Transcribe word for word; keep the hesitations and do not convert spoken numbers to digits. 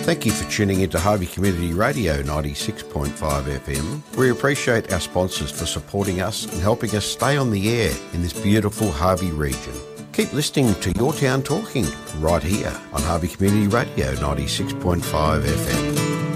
Thank you for tuning into Harvey Community Radio ninety-six point five F M. We appreciate our sponsors for supporting us and helping us stay on the air in this beautiful Harvey region. Keep listening to Your Town Talking right here on Harvey Community Radio ninety-six point five F M.